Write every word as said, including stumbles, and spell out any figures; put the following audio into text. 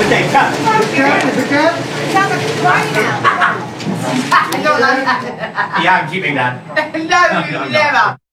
Okay, cut. Cat, is it cat? It sounds like it's crying out. I don't like that. Yeah, I'm keeping that. No, never.